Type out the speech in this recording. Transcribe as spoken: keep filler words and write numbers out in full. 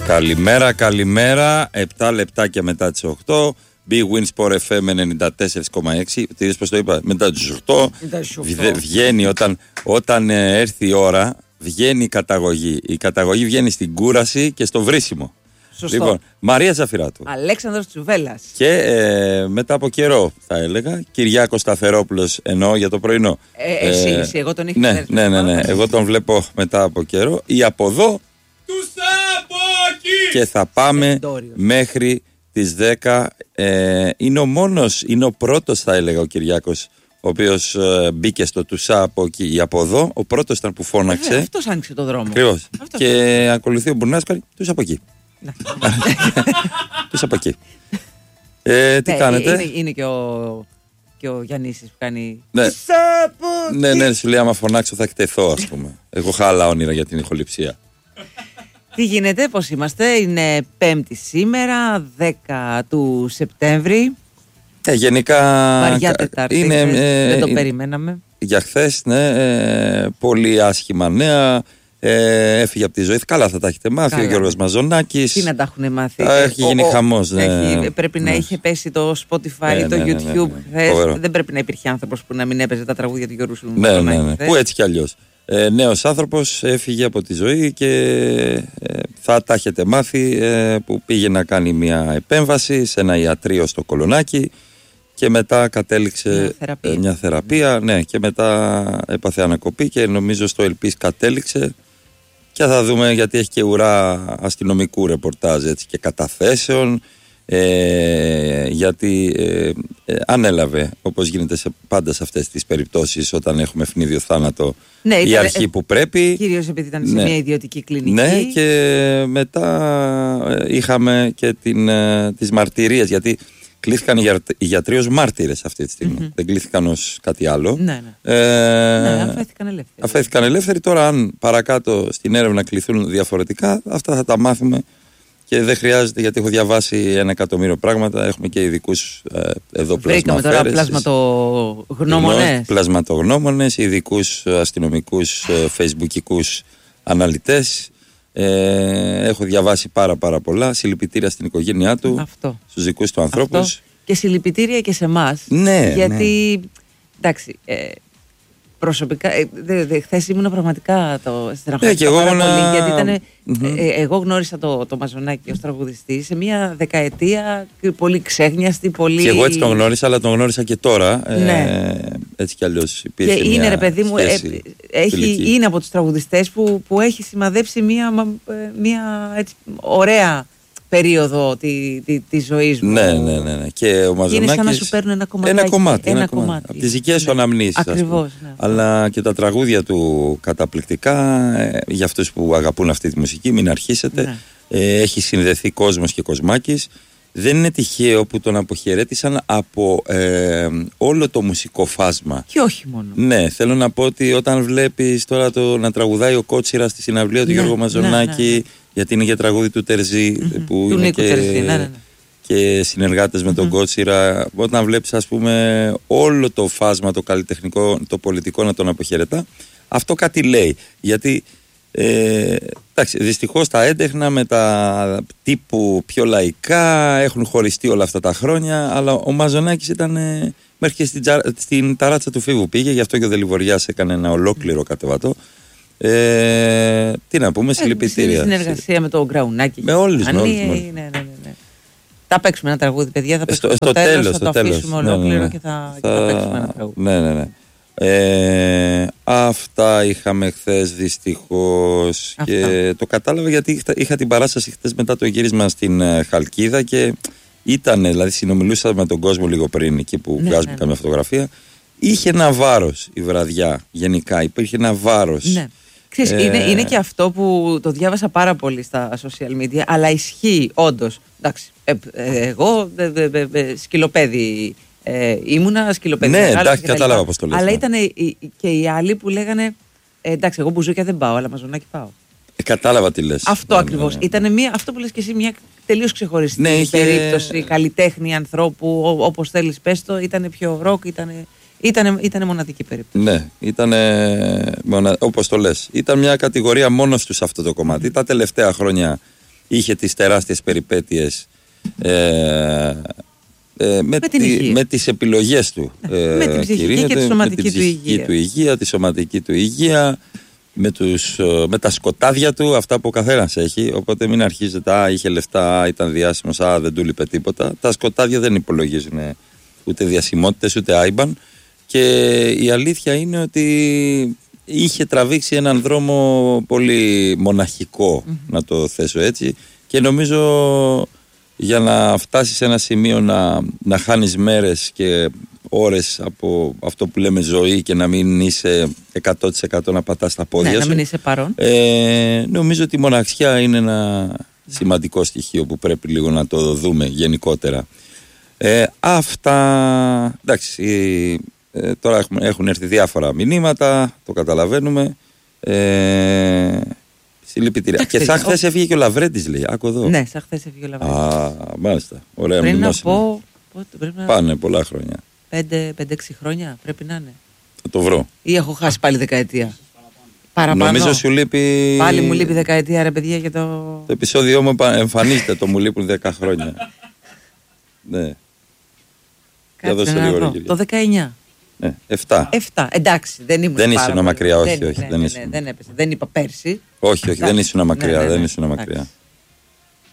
Καλημέρα, καλημέρα. επτά λεπτάκια μετά τις οκτώ. Big Win Sport εφ εμ ενενήντα τέσσερα κόμμα έξι. Τι είδες πως το είπα, μετά τις οκτώ. Βγαίνει όταν, όταν ε, έρθει η ώρα, βγαίνει η καταγωγή. Η καταγωγή βγαίνει στην κούραση και στο βρίσιμο. Σωστό. Λοιπόν, Μαρία Ζαφυράτου. Αλέξανδρος Τσουβέλλας. Και ε, μετά από καιρό, θα έλεγα, Κυριάκος Σταθερόπουλος, εννοώ για το πρωινό. Ε, εσύ, ε, εσύ, εγώ τον είχα ναι, ναι, ναι, ναι, εγώ τον βλέπω μετά από καιρό. Ή από εδώ. Και θα πάμε Σεντόριος. Μέχρι τις δέκα. Ε, είναι ο μόνος, είναι ο πρώτος, θα έλεγα, ο Κυριάκος, ο οποίος ε, μπήκε στο τουσά από εκεί ή από εδώ. Ο πρώτος ήταν που φώναξε. Ε, αυτός άνοιξε το δρόμο. Ακριβώς. Και ακολουθεί ο Μπουνάσκαρη, τους από εκεί. Τους από εκεί. Ε, τι ναι, κάνετε? Είναι, είναι και ο, και ο Γιαννίσης που κάνει. Ναι, ναι, ναι, σου λέει άμα φωνάξω θα εκτεθώ, ας πούμε. Εγώ είχα άλλα όνειρα για την ηχοληψία. Τι γίνεται, πώς είμαστε? Είναι Πέμπτη σήμερα, δέκα του Σεπτέμβρη. Ε, γενικά. Βαριά Τετάρτη. Είναι, ε, δεν το ε, περιμέναμε. Για χθες, ναι, ε, πολύ άσχημα νέα. Ε, έφυγε από τη ζωή. Καλά θα τα έχετε μάθει. Καλά. Ο Γιώργος Μαζονάκης. Τι να τα έχουν μάθει. Α, έχει γίνει ο, χαμός. Ναι. Έχει, πρέπει ναι. να είχε πέσει το Spotify, ναι, το ναι, YouTube. Ναι, ναι, ναι, ναι. Δεν πρέπει να υπήρχε άνθρωπος που να μην έπαιζε τα τραγούδια του Γιώργου Μαζονάκη. Ναι, ναι, ναι. Που έτσι κι αλλιώς. Ε, νέος άνθρωπος έφυγε από τη ζωή και ε, θα τα έχετε μάθει ε, που πήγε να κάνει μια επέμβαση σε ένα ιατρείο στο Κολονάκι και μετά κατέληξε μια θεραπεία, ε, μια θεραπεία ναι, και μετά έπαθε ανακοπή και νομίζω στο Ελπίς κατέληξε και θα δούμε γιατί έχει και ουρά αστυνομικού ρεπορτάζ έτσι, και καταθέσεων. Ε, γιατί ε, ε, ανέλαβε, όπως γίνεται σε, πάντα σε αυτές τις περιπτώσεις όταν έχουμε ευνίδιο θάνατο, ναι, η ήταν, αρχή που πρέπει, κυρίως επειδή ήταν σε ναι, μια ιδιωτική κλινική. Ναι, και μετά ε, είχαμε και την, ε, τις μαρτυρίες, γιατί κλήθηκαν οι, για, οι γιατροί ως μάρτυρες αυτή τη στιγμή, mm-hmm. δεν κλήθηκαν ως κάτι άλλο. Ναι, ναι. Ε, ναι, αφέθηκαν ελεύθεροι. Αφέθηκαν ελεύθεροι. Τώρα αν παρακάτω στην έρευνα κληθούν διαφορετικά, αυτά θα τα μάθουμε. Και δεν χρειάζεται, γιατί έχω διαβάσει ένα εκατομμύριο πράγματα. Έχουμε και ειδικούς ε, εδώ πλασματοφέρες. Βρήκαμε τώρα πλασματογνώμονες. Πλασματογνώμονες, ειδικούς αστυνομικούς, ε, facebookικούς αναλυτές. Ε, έχω διαβάσει πάρα πάρα πολλά. Συλληπιτήρια στην οικογένειά του, αυτό. Στους δικούς του ανθρώπους. Αυτό. Και συλληπιτήρια και σε εμάς. Ναι, γιατί, ναι. εντάξει, ε, προσωπικά, ε, δε, δε, χθες ήμουν πραγματικά το στεναχωρήθηκα yeah, πάρα ήμουνα... πολύ, γιατί ήταν, mm-hmm. ε, εγώ γνώρισα το, το Μαζονάκη ως τραγουδιστή σε μια δεκαετία πολύ ξέχνιαστη, πολύ... Και εγώ έτσι τον γνώρισα, αλλά τον γνώρισα και τώρα, ναι. ε, έτσι κι αλλιώς υπήρχε και μια είναι, ρε παιδί μου, ε, έχει, είναι από τους τραγουδιστές που, που έχει σημαδέψει μια, μια έτσι, ωραία περίοδο τη, τη, τη ζωής μου. Ναι, ναι, ναι, ναι. Και ο Μαζονάκης. Είναι σαν να σου παίρνουν ένα κομμάτι. Ένα κομμάτι. Ένα ένα κομμάτι. κομμάτι. Από τις δικές σου αναμνήσεις. Ακριβώς. Ναι. Αλλά και τα τραγούδια του καταπληκτικά. Ε, για αυτούς που αγαπούν αυτή τη μουσική, μην αρχίσετε. Ναι. Ε, έχει συνδεθεί κόσμος και κοσμάκης. Δεν είναι τυχαίο που τον αποχαιρέτησαν από ε, όλο το μουσικό φάσμα. Και όχι μόνο. Ναι, θέλω να πω ότι όταν βλέπεις τώρα το να τραγουδάει ο Κότσιρας στη συναυλία του ναι, Γιώργου Μαζονάκη. Ναι, ναι, ναι. Γιατί είναι για τραγούδι του Τερζή, mm-hmm. που του είναι Νίκου και, Τερζή, ναι, ναι. και συνεργάτες mm-hmm. με τον Κότσιρα. Όταν βλέπεις, ας πούμε, όλο το φάσμα, το καλλιτεχνικό, το πολιτικό να τον αποχαιρετά, αυτό κάτι λέει. Γιατί ε, εντάξει, δυστυχώς τα έντεχνα με τα τύπου πιο λαϊκά έχουν χωριστεί όλα αυτά τα χρόνια, αλλά ο Μαζονάκης ήταν ε, μέχρι και στην, στην ταράτσα του Φίβου πήγε, γι' αυτό και ο Δελιβοριάς έκανε ένα ολόκληρο κατεβατό. Ε, τι να πούμε, συλληπιτήρια. Στην συνεργασία με το Γκραουνάκι. Με όλους, με όλους. Ναι, ναι, ναι, ναι. Θα παίξουμε ένα τραγούδι, παιδιά. Θα παίξουμε στο, στο, στο τέλος, τέλος, θα το τέλος. αφήσουμε Ναι, ολόκληρο ναι, ναι. Και, θα, θα... και θα παίξουμε ένα τραγούδι. Ναι, ναι, ναι. Ε, αυτά είχαμε χθες δυστυχώς. Και το κατάλαβα γιατί είχα, είχα την παράσταση χθες μετά το γύρισμα στην uh, Χαλκίδα και ήταν, δηλαδή συνομιλούσα με τον κόσμο λίγο πριν εκεί που ναι, βγάζουμε ναι, καμιά ναι. φωτογραφία. Είχε ένα βάρος η βραδιά γενικά, υπήρχε ένα βάρος. Ναι. Ξέρεις, ε... είναι, είναι και αυτό που το διάβασα πάρα πολύ στα social media, αλλά ισχύει όντως. Εντάξει, ε, ε, εγώ ε, ε, ε, ε, σκυλοπαίδι ε, ήμουνα, σκυλοπαίδι. Ναι, εντάξει, κατάλαβα πώς το λες. Αλλά ήταν και οι άλλοι που λέγανε ε, εντάξει, εγώ μπουζούκια δεν πάω, αλλά Μαζονάκι πάω. Ε, κατάλαβα τι λες. Αυτό ναι, ακριβώς. Ναι, ναι. Ήταν μια, αυτό που λες και εσύ, μια τελείως ξεχωριστή ναι, είχε... περίπτωση καλλιτέχνη ανθρώπου, όπως θέλεις πες το, ήταν πιο ροκ, ήταν. Ήτανε, ήτανε μοναδική περίπτωση. Ναι, ήταν μονα... όπως το λες. Ήταν μια κατηγορία μόνος του σε αυτό το κομμάτι. Mm. Τα τελευταία χρόνια είχε τις τεράστιες περιπέτειες ε, ε, με, με, τη, με τις επιλογές του. Ναι, ε, με την ψυχική κυρία, και τη σωματική, με την του, υγεία. του υγεία, τη σωματική του υγεία, με, τους, με τα σκοτάδια του, αυτά που ο καθένας έχει. Οπότε μην αρχίζετε, α, είχε λεφτά, α, ήταν διάσημος, α, δεν του λείπε τίποτα. Τα σκοτάδια δεν υπολογίζουν ούτε διασημότητες ούτε άιμπαν. Και η αλήθεια είναι ότι είχε τραβήξει έναν δρόμο πολύ μοναχικό, mm-hmm. να το θέσω έτσι, και νομίζω για να φτάσεις σε ένα σημείο να, να χάνεις μέρες και ώρες από αυτό που λέμε ζωή και να μην είσαι εκατό τοις εκατό να πατάς τα πόδια, ναι, σου, να μην είσαι παρόν. Ε, νομίζω ότι η μοναξιά είναι ένα σημαντικό στοιχείο που πρέπει λίγο να το δούμε γενικότερα. Ε, αυτά, εντάξει, ε, τώρα έχουν, έχουν έρθει διάφορα μηνύματα, το καταλαβαίνουμε. Ε, συλληπιτήρια. Και σαν χθες έφυγε και ο Λαβρέντης, λέει. Άκου εδώ. Ναι, σαν χθες έφυγε ο Λαβρέντης. Α, μάλιστα. Ωραία, πρέπει να πω. Πότε, πρέπει να... Πάνε πολλά χρόνια. Πέντε έξι χρόνια πρέπει να είναι. Θα το βρω. Ή έχω χάσει πάλι δεκαετία. Παραπάνω. Νομίζω σου λείπει. Πάλι μου λείπει δεκαετία, ρε παιδιά, για το. Το επεισόδιό μου εμφανίζεται, το μου λείπουν δέκα χρόνια. Ναι. Κάτσε να δω. Το δεκαεννιά. Ναι, εφτά. εφτά. Εντάξει, δεν ήμουν. Δεν ήσουν μακριά, όχι, όχι. Δεν έπεσε. Δεν είπα πέρσι. Όχι, όχι, δεν ήσουν μακριά. Δεν ήσουν μακριά.